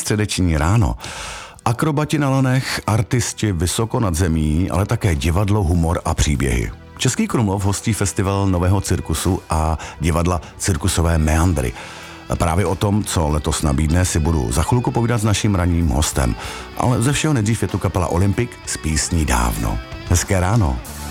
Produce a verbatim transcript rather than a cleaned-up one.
středeční ráno. Akrobati na lanech, artisti vysoko nad zemí, ale také divadlo, humor a příběhy. Český Krumlov hostí festival nového cirkusu a divadla Cirkusové meandry. Právě o tom, co letos nabídne, si budu za chvilku povídat s naším ranním hostem. Ale ze všeho nejdřív je tu kapela Olympik s písní Dávno. Hezké ráno.